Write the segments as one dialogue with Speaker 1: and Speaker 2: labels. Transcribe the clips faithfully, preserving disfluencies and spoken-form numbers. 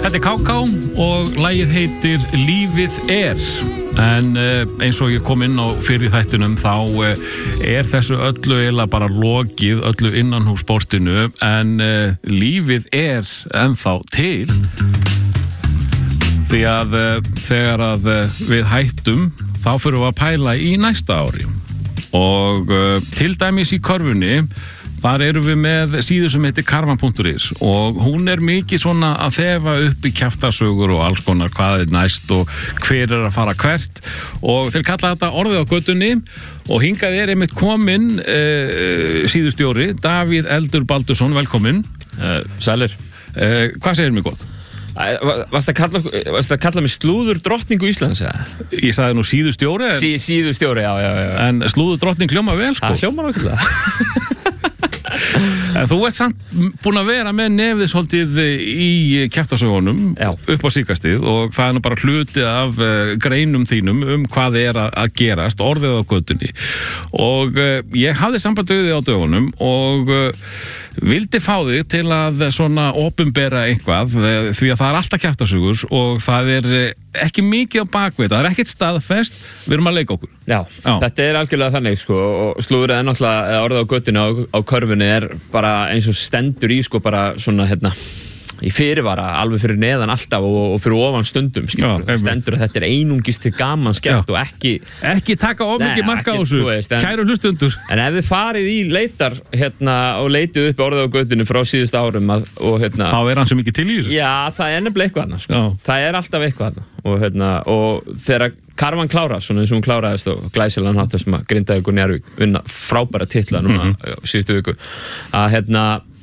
Speaker 1: Þetta er Ká Ká og lagið heitir Lífið er. En uh, eins og ég kom inn á fyrir þættunum þá uh, er þessu öllu eiginlega bara lokið, öllu innanhússportinu, en uh, lífið er ennþá til. Því að uh, þegar að uh, við hættum þá fyrir við að pæla í næsta ári. Og uh, til dæmis í körfunni þar erum við með síðu sem heitir karvan punktur is og hún er mikið svona að þefa upp í kjaftasögur og alls konar hvað er næst og hver er að fara hvert og þeir kalla þetta orðið á götunni og hingað er einmitt kominn uh, síðustjóri Davíð Eldur Baldursson, velkominn.
Speaker 2: Uh, sælir.
Speaker 1: Uh, hvað segir mér gott?
Speaker 2: Varst að kalla, varst að kalla mig slúður drottningu Íslands, eða?
Speaker 1: Ég sagði nú síðustjóri. En,
Speaker 2: sí, síðustjóri, já, já, já.
Speaker 1: En slúður drottning hljóma vel, sko.
Speaker 2: Það hljóma okkur það.
Speaker 1: En þú ert samt búin að vera með nefðið svolítið í kjaftasögunum upp á síkastið og það er nú bara hluti af uh, greinum þínum um hvað er að, að gerast, orðið á götunni og uh, ég hafði samband við þig á dögunum og uh, vildi fá þig til að svona opinbera eitthvað því að það er alltaf kjaftasögur og það er ekki mikið á bakvið, það er ekkert staðfest, við erum að leika okkur.
Speaker 2: Já, Já. Þetta er algjörlega þannig sko og slúðrið er náttúrulega orðið á götunni á, á körfunni er bara eins og stendur í sko bara svona hérna í fyrirvara, alveg fyrir neðan alltaf og, og fyrir ofan stundum, skilur, Já, stendur að þetta er einungis til gaman skemmt og ekki
Speaker 1: ekki taka of mikið marka á þessu, kæru hlustundur.
Speaker 2: En ef þið farið í leitar hérna og leitið upp orðið á götunni frá síðust árum að, og hérna
Speaker 1: þá er hann svo mikið til í þessu.
Speaker 2: Já, það er nefnilega eitthvað þarna, sko. Það er alltaf eitthvað þarna og hérna, og þegar karvan klárast, svona eins og hún kláraðist og glæsilegan hátt sem að Grindavík og Njarðvík vinna frábæra titla núna mm-hmm. síðustu viku, að hérna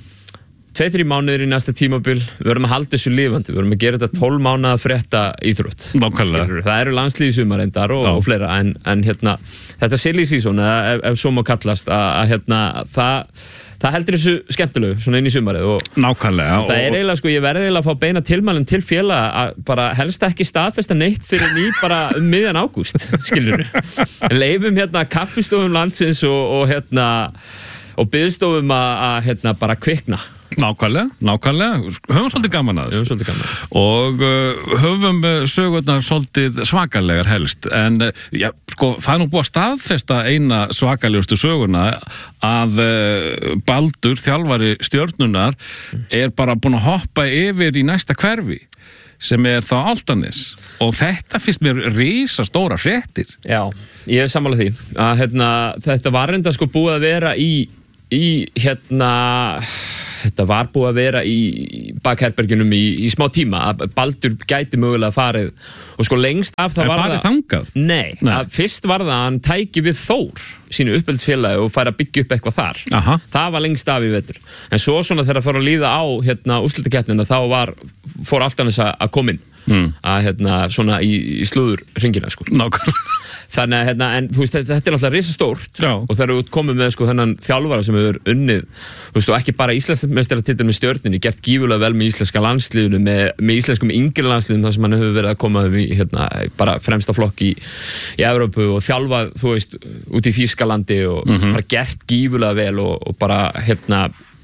Speaker 2: tveir, þrír mánuðir í næsta tímabil, við verðum að halda þessu lifandi, við verðum að gera þetta tólf mánuða frétta íþrótt.
Speaker 1: Nákvæmlega.
Speaker 2: Það eru landslýðisumar reyndar og, og fleira, en, en hérna, þetta silly season, ef, ef svo má kallast, að, að hérna, það, það heldur þessu skemmtilegu, svona inn í sumarið. Og
Speaker 1: Nákvæmlega.
Speaker 2: Það er eiginlega, sko, ég verði eiginlega að fá beina tilmælum til félaga að bara helst ekki staðfesta neitt fyrir ný bara um miðjan ágúst, skilur við. Leifum hérna kaffistofum landsins og, og hérna, og biðstofum að, að hérna bara kvikna.
Speaker 1: Nákvæmlega, nákvæmlega, höfum svolítið gaman að þessu.
Speaker 2: Höfum svolítið gaman.
Speaker 1: Og uh, höfum uh, sögurnar svolítið svakalegar helst, en uh, já, sko, það er nú búið að staðfesta eina svakalegustu söguna að uh, Baldur, þjálfari Stjörnunnar, er bara búin að hoppa yfir í næsta hverfi, sem er þá Álftanes. Og þetta finnst mér risa stóra fréttir.
Speaker 2: Já, ég er sammála því. Að, hérna, þetta var reynda sko búið að vera í, í hérna... Þetta var búið að vera í bakherberginum í, í smá tíma að Baldur gæti mögulega farið og sko lengst af það
Speaker 1: var það...
Speaker 2: En farið
Speaker 1: þangað?
Speaker 2: Nei, Nei. Að fyrst var það að hann tæki við Þór, sínu uppeldisfélagi og færi að byggja upp eitthvað þar.
Speaker 1: Aha.
Speaker 2: Það var lengst af í vetur. En svo svona þegar það fór að líða á hérna úrslitakeppnina þá var, fór Álftanes að koma inn. Mm. Að hérna svona í, í slúður hringina sko.
Speaker 1: Nákvæmlega.
Speaker 2: Þannig að hérna, en þú veist, þetta er náttúrulega risastórt og þegar við komum með sko þennan þjálfara sem hefur unnið, þú veist, og ekki bara Íslandsmeistaratitil með Stjörnunni, gert gífurlega vel með íslenska landsliðinu, með, með íslenskum yngri landsliðum þar sem hann hefur verið að koma í, hérna, bara fremsta flokk í, í Evrópu og þjálfað, þú veist, út í Þýskalandi og mm-hmm. veist, bara gert gífurlega vel og, og bara, hérna,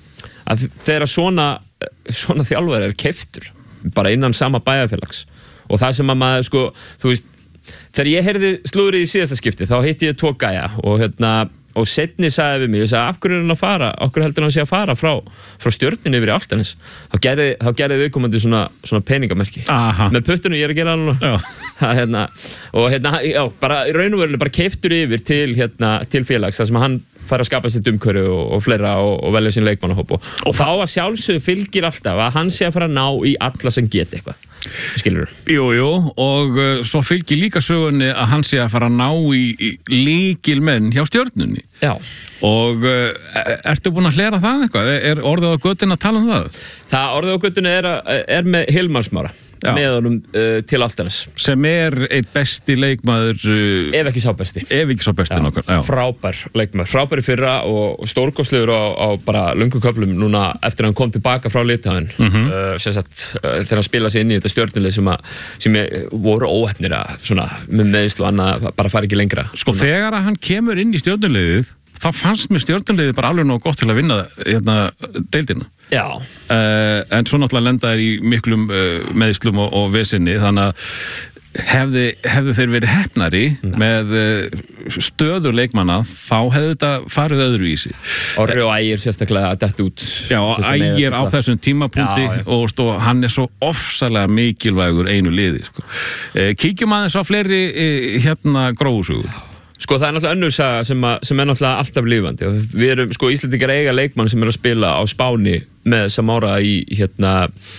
Speaker 2: að þegar svona, svona þjálfari er keyptur, bara innan sama bæjarfélags og það sem að maður, sko, þú veist, þegar ég heyrði slúðrið í síðasta skipti þá hitti ég tvo gæja og hérna og seinni sagði við mig, ég sagði af hverju er hann að fara af hverju heldur hann sé að fara frá, frá Stjörnunni yfir í Álftanes, þá gerði, þá gerði viðkomandi svona, svona peningamerki
Speaker 1: Aha.
Speaker 2: Með puttunum, ég er að gera alveg hérna, og hérna, já, bara raun og verulega bara keyptur yfir til, hérna, til félags þar sem hann fær að skapa sitt umhverfi og, og fleira og, og velja sín leikmannahóp og, og þá að sjálfsögðu fylgir alltaf að hann sé að fara að ná í alla sem geti eitthvað, skilur þú?
Speaker 1: Jú, jú, og uh, svo fylgir líka sögunni að hann sé að fara að ná í, í lykilmenn hjá Stjörnunni.
Speaker 2: Já.
Speaker 1: Og uh, ertu búin að hlera það eitthvað? Er orðið á götunni að tala um það?
Speaker 2: Það orðið á götunni er, er með Hilmar Smára. Með honum uh, til Álftanes
Speaker 1: sem er einn besti leikmaður uh,
Speaker 2: ef ekki sá besti
Speaker 1: ef ekki sá besti já, nokkur, já.
Speaker 2: Frábær leikmaður, frábær í fyrra og stórkostlegur á, á bara löngu köflum núna eftir að hann kom tilbaka frá Litauen mm-hmm. uh, sem sagt uh, þegar hann spilaði sig inn í þetta Stjörnulið sem, að, sem er, voru óheppnir að svona með meðslu og annað bara fara ekki lengra
Speaker 1: sko svona. Þegar hann kemur inn í Stjörnuliðið þá fannst mér stjörnuliðið bara alveg nóg gott til að vinna hérna deildina.
Speaker 2: Já.
Speaker 1: Uh, en svo náttúrulega lenda þær í miklum uh, meðslum og, og vesinni, þannig að hefði, hefði þeir verið heppnari Nei. með uh, stöður leikmanna, þá hefði þetta farið öðru í sig.
Speaker 2: Orri og Ægir sérstaklega dett út.
Speaker 1: Já, Ægir á þessum tímapunkti já, já. og stó, hann er svo ofsalega mikilvægur einu liði. Sko. Uh, kíkjum aðeins á fleiri uh, hérna gróðsugur.
Speaker 2: Sko það er náttúrulega önnur saga sem, að, sem er náttúrulega alltaf lífandi og við erum, sko Íslendingar eiga leikmann sem er að spila á Spáni með Samora í hérna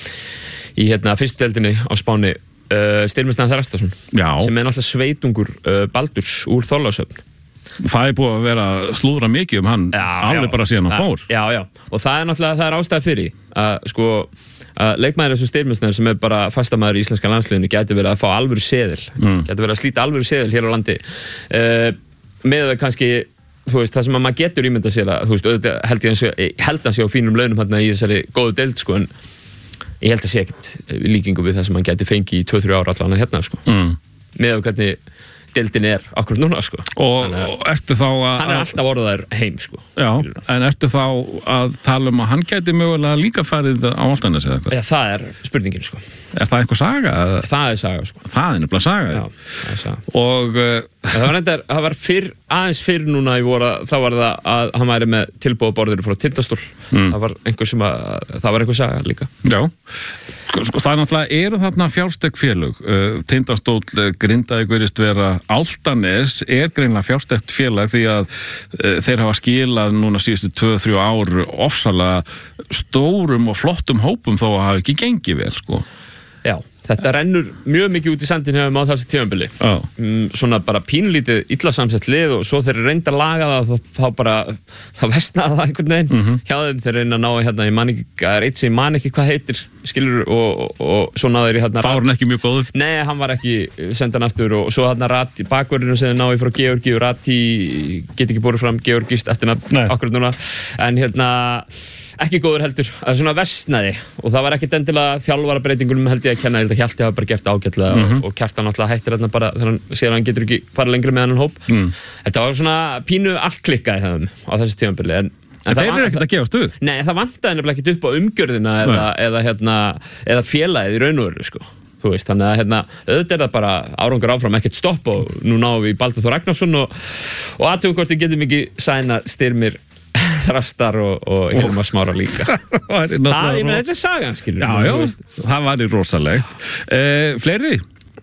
Speaker 2: í hérna fyrstu deildinni á Spáni uh, Styrmistan Þrastason sem er náttúrulega sveitungur uh, Baldurs úr Þorlákshöfn.
Speaker 1: Það er búið að vera slúðra mikið um hann já, alveg já, bara síðan hann fór.
Speaker 2: Já, já, og það er náttúrulega, það er ástæða fyrir að sko að leikmaður eins og Styrmistan sem er bara fastamæður í íslenska landsliðinu gæti verið að fá alvöru seðil, mm. gæti verið að slíta alvöru seðil hér á landi uh, með það kannski, þú veist, það sem að maður getur ímynda sér að, þú veist, auðvitað held ég eins og, held að sé á fínum launum hérna í þessari góðu deild, sko, en ég held að sé ekkert líkingu við það sem maður geti fengið í tvö til þrjú ára allan hérna, sko, mm. með hvernig deildin er akkurat núna, sko.
Speaker 1: Og, og ertu þá að...
Speaker 2: Hann er alltaf orðaður heim, sko.
Speaker 1: Já, en ertu þá að tala um að hann gæti mögulega líka farið á Álftanes eða eitthvað?
Speaker 2: Já, það er spurningin, sko.
Speaker 1: Er það eitthvað saga?
Speaker 2: Það er saga, sko.
Speaker 1: Það er nefnilega saga?
Speaker 2: Já, það er saga.
Speaker 1: Og... Uh,
Speaker 2: það var reyndar, það var fyrr, aðeins fyrr núna í voru, þá var það að hann væri með tilboðaborður frá Tindastól. Mm. Það var einhver sem að, það var einhver saga líka.
Speaker 1: Já, sko, sko það er náttúrulega, eru þarna fjársterk félög. Uh, Tindastól, uh, Grindavík virðist vera, Álftanes er greinlega fjársterkt félag því að uh, þeir hafa skilað núna síðustu tvö til þrjú ár ofsalega stórum og flottum hópum þó að hafa ekki gengið vel, sko.
Speaker 2: Já. Þetta rennur mjög mikið út í sandin hefum á þessi tímabili. Oh. Um, svona bara pínlítið illa samsett lið og svo þeir reynda að laga það þá, þá bara, þá vestnaði það einhvern veginn. Mm -hmm. Hjá þeim þeir reyna að ná hérna, ég man ekki, það er eitt sem ég man ekki hvað heitir, skilur, og, og, og svo náður í hérna...
Speaker 1: Það var hann ekki mjög góður?
Speaker 2: Nei, hann var ekki sendan aftur og svo hérna Rati, bakverðinu sem þeir náði frá Georgi og Rati get ekki búið fram Georgist eftir akkurat núna, en hérna... ekki góður heldur, það er svona versnaði og það var ekkert endilega þjálfara breytingunum held ég að kenna, ég held að Hjalti hafa bara gert ágætlega mm -hmm. og, og Kjartan náttúrulega hættir þarna bara þegar hann sér að hann getur ekki fara lengri með hann hóp. Mm. Þetta var svona pínu allt klikkaði þeim á þessu tímabili en,
Speaker 1: en, en þeir eru ekkert að gefa stuð?
Speaker 2: Nei, það vantaði nefnilega ekkert upp á umgjörðina eða, eða, hérna, eða félagið í raun og veru sko. Þú veist, þannig að hérna, auðvitað er það bara árangur áfram, ekkert stopp og nú náum við Baldur Þór Ragnarsson og, og aðtökum hvort við getum ekki sæna Styrmir Þrastar og, og Hilmar Smára líka. það er með þetta sagan, skilur.
Speaker 1: Já, já, það var í rosalegt. Eh, fleiri?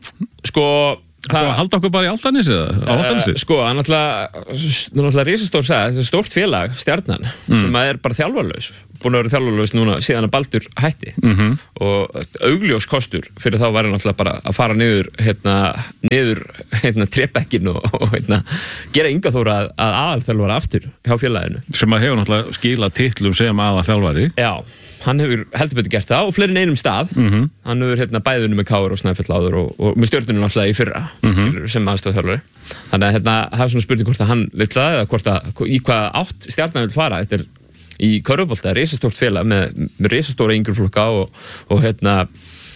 Speaker 2: Sko...
Speaker 1: Það var halda okkur bara í Álftanesi eða?
Speaker 2: Uh, sko, það er náttúrulega risastór saga, þetta er stórt félag, Stjarnan, mm. sem er bara þjálfarlaus, búin að vera þjálfarlaus núna síðan að Baldur hætti mm -hmm. og augljós kostur fyrir þá var það náttúrulega bara að fara niður hérna, niður hérna trébekkin og, og hérna gera Inga Þóra að, að aðalþjálfara aftur hjá félaginu.
Speaker 1: Sem að hefur náttúrulega skilað titlum sem aðalþjálfari.
Speaker 2: Já. Hann hefur heldur betur gert það og fleiri en einum stað. Mm -hmm. Hann hefur hérna bæðunum með K R og Snæfell áður og, og með Stjörnunum alltaf í fyrra mm -hmm. sem aðstofþjálfari. Þannig að hérna, það er svona spurning hvort að hann vill það eða hvort að í hvað átt Stjarnan vil fara. Þetta er í körfubolta, risastórt félag með, með risastóra yngreflokka og, og hérna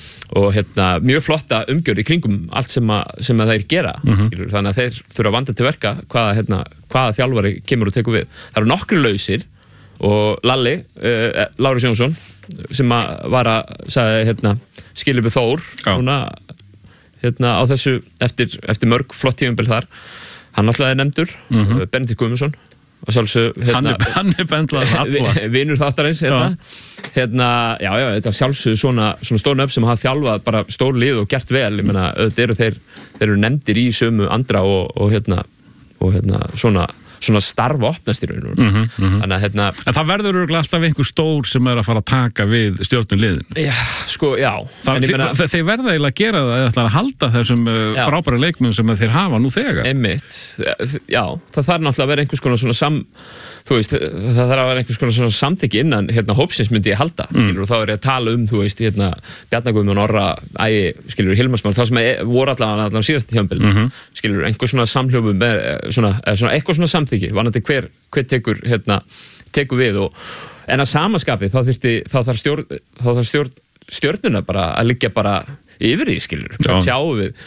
Speaker 2: og hérna mjög flotta umgjörð í kringum allt sem að, sem að þeir gera. Mm -hmm. Þannig að þeir þurfa að vanda til verka hvaða, hérna, hvaða þjálfari kemur og tekur við. Það eru nokkri lausir og Lalli, uh, Lárus Jónsson sem að var að sagði, hérna, skilur við Þór núna, hérna, á þessu eftir, eftir mörg flott tímabil þar hann alltaf er nefndur, mm -hmm. Benedikt Guðmundsson og sjálfsög hérna,
Speaker 1: hann er bendlað alla
Speaker 2: vinur þáttarins hérna, hérna, já, já, þetta sjálfsög svona, svona stór nöfn sem hafa þjálfað bara stór lið og gert vel, ég meina, þetta eru þeir þeir eru nefndir í sömu andra og, og hérna, og hérna, svona svona starf opnast í raun og
Speaker 1: mm -hmm, mm -hmm.
Speaker 2: Þannig að hérna
Speaker 1: en það verður örugglega alltaf einhver stór sem er að fara að taka við stjórnuliðin.
Speaker 2: Já, sko, já.
Speaker 1: Það, meina, þeir, þeir verða eiginlega að gera það eða að halda þessum já. frábæra leikmenn sem þeir hafa nú þegar.
Speaker 2: Einmitt, já, það þarf náttúrulega að vera einhvers konar svona sam, þú veist, það þarf að vera einhvers konar svona samþykki innan hérna hópsins myndi ég halda, mm. skilur, og þá er ég að tala um, þú veist, hérna Bjarna Guðmundsson, Orra, Ægi, skilur, Hilmar Smára, það sem er, voru allavega allavega síðasta tímabil, mm -hmm. skilur, einhver svona samhljófum, svona, svona eitthvað svona samþykki, vanandi hver, hver tekur, hérna, tekur við og, en að samaskapi þá þurfti, þá þarf stjórn, þá þarf stjórn, stjórnuna bara að liggja bara yfir því, skilur, sjáum við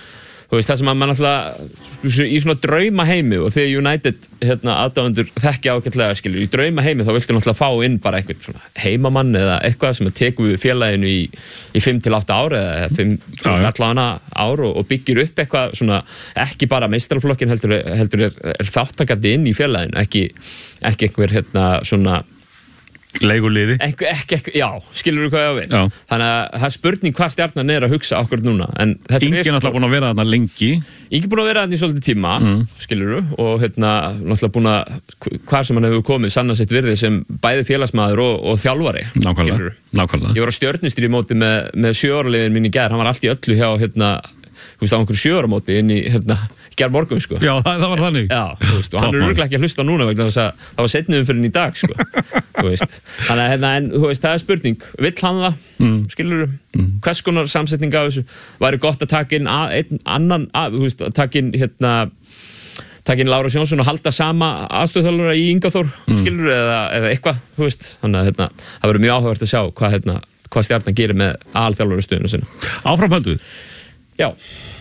Speaker 2: þú veist, það sem að mann alltaf í svona drauma heimi og þegar United hérna, aðdáendur þekkja ágætlega skilur, í drauma heimi þá viltu náttúrulega fá inn bara eitthvað svona heimamann eða eitthvað sem að tekur við félaginu í, í fimm til átta ár eða fimm til allavega ár og, og byggir upp eitthvað svona, ekki bara meistaraflokkin heldur, heldur er, er þáttakandi inn í félaginu, ekki, ekki einhver hérna svona
Speaker 1: leiguliði
Speaker 2: ekki, ekki, ekki, já, skilur þú hvað ég á við já. Þannig að það er spurning hvað Stjarnan er að hugsa okkur núna
Speaker 1: Ingi er náttúrulega búin að vera þarna lengi
Speaker 2: Ingi er búin að vera þarna í svolítið tíma mm. skilur þú, og hérna náttúrulega búin að hvað sem hann hefur komið sanna sitt virði sem bæði félagsmaður og, og þjálfari
Speaker 1: Nákvæmlega, nákvæmlega
Speaker 2: Ég var á Stjörnustríði móti með, með sjöóraliðin mín í gær, hann var allt í öllu hjá hérna, þú veist, á einhverju sjöóramóti inn í hérna gær morgun, sko.
Speaker 1: Já, það, það var þannig.
Speaker 2: Já, þú veist, og hann er örugglega ekki að hlusta núna vegna þess að það var seinni umferðin í dag, sko. Þú veist, þannig að, hérna, en, þú veist, það er spurning. Vill hann það, mm. skilurðu, mm. hvers konar samsetning af þessu? Væri gott að taka inn að, einn annan, að, þú veist, að taka inn, hérna, taka inn Lára Sjónsson og halda sama aðstöðþjálfara í Inga Þór, mm. skilurðu, eða, eða eitthvað, þú veist. Þannig að, hérna, það verður mjög áhugavert að sjá hvað, hérna, hvað Stjarnan gerir með aðalþjálfarastöðuna sinna.
Speaker 1: Áframhaldið?
Speaker 2: Já.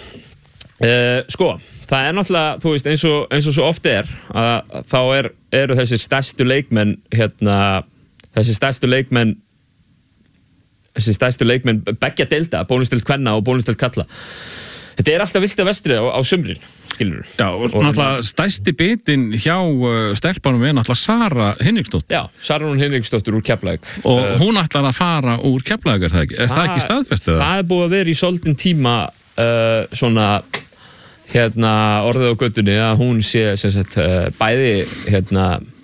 Speaker 2: Uh, sko, það er náttúrulega, þú veist, eins og, eins og svo oft er að þá er, eru þessir stærstu leikmenn hérna, þessir stærstu leikmenn þessir stærstu leikmenn beggja deilda, bónusdeild kvenna og bónusdeild kalla. Þetta er alltaf vilt að vestri á, á sumrin, skilur þú?
Speaker 1: Já, og, og náttúrulega stærsti bitinn hjá uh, stelpunum er náttúrulega Sara Hinriksdóttir.
Speaker 2: Já, Sara Hinriksdóttir úr Keflavík.
Speaker 1: Og uh, hún ætlar að fara úr Keflavík, er það ekki? Er það, það ekki staðfestið?
Speaker 2: Það er búið að vera í svolítinn tíma uh, svona hérna orðið á göttunni að hún sé sem sagt uh, bæði hérna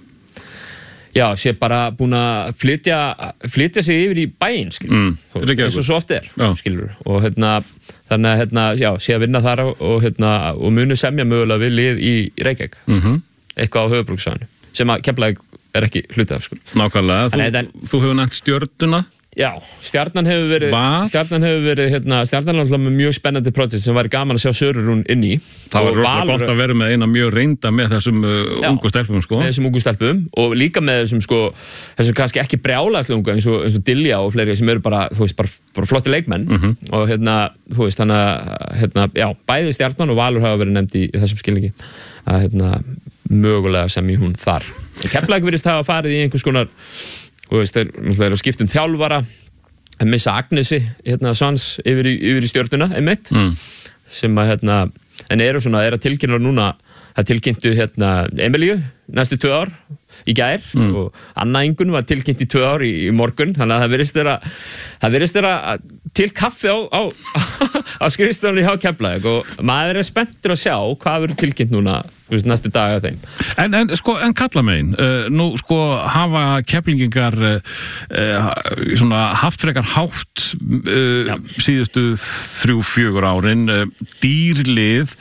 Speaker 2: já, sé bara búin að flytja flytja sig yfir í bæinn, skilur mm, eins og svo oft er, já. Skilur og hérna, þannig að hérna, já, sé að vinna þar og, hérna, og muni semja mögulega við lið í Reykjavík
Speaker 1: mm-hmm.
Speaker 2: eitthvað á höfuðbruksvæðinu sem að Keflavík er ekki hluti af, sko.
Speaker 1: Nákvæmlega, þú, en, þú hefur nefnt Stjörnuna.
Speaker 2: Já, Stjarnan hefur verið Var? Stjarnan hefur verið, hérna, Stjarnan er alltaf með mjög spennandi projekt sem væri gaman að sjá Sörurún inn í.
Speaker 1: Það var rosalega gott að vera með eina mjög reynda með þessum uh, ungu stelpum, sko.
Speaker 2: Með þessum ungu stelpum og líka með þessum, sko, þessum kannski ekki brjálæðslega ungu eins og, eins og Dilja og fleiri sem eru bara, þú veist, bara, bara flotti leikmenn
Speaker 1: mm-hmm.
Speaker 2: og hérna, þú veist, þannig að, hérna, já, bæði Stjarnan og Valur hafa verið nefnd í, í þessum skilningi að, hérna, mögulega sem í hún þar. Keflavík virðist hafa farið í einhvers konar og veist, þeir eru að skipta um þjálfara að missa Agnesi hérna Svans yfir í, yfir í Stjörnuna einmitt
Speaker 1: mm.
Speaker 2: sem að hérna en eru svona, er að tilkynna núna að tilkynntu hérna Emilíu næstu tvö ár í gær
Speaker 1: mm.
Speaker 2: og Anna Ingun var tilkynnt í tvö ár í, í morgun, þannig að það virðist vera það virðist vera til kaffi á á, á skrifstofunni hjá Keflavík og maður er spenntur að sjá hvað verður tilkynnt núna veist, næstu daga þeim.
Speaker 1: En, en sko, en kalla megin, uh, nú sko hafa Keflingingar uh, uh, svona haft frekar hátt uh, síðustu þrjú, fjögur árin uh, dýrlið